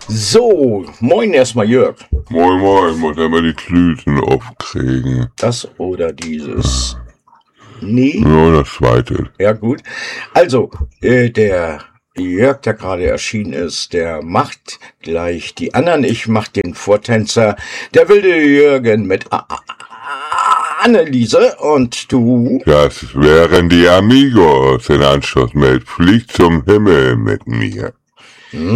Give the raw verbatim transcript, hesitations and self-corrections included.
So, moin erstmal Jörg. Moin moin, muss einmal die Klüten aufkriegen. Das oder dieses. Nee. Ja, das zweite. Ja, gut. Also, äh, der Jörg, der gerade erschienen ist, der macht gleich die anderen. Ich mach den Vortänzer. Der wilde Jürgen mit A A Anneliese und du. Das wären die Amigos. In Anschluss mit Flieg zum Himmel mit mir.